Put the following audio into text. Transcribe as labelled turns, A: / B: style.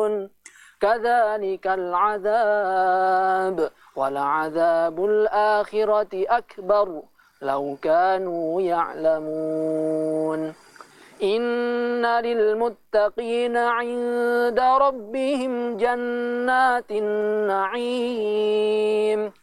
A: كذلك العذاب ولعذاب الآخرة أكبر لو كانوا يعلمون إن للمتقين عند ربهم جنات النعيم